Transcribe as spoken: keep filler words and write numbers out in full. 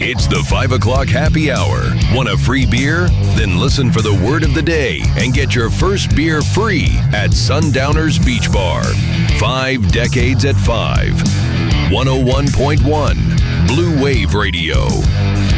It's the five o'clock happy hour. Want a free beer? Then listen for the word of the day and get your first beer free at Sundowners Beach Bar. Five decades at five. one oh one point one Blue Wave Radio.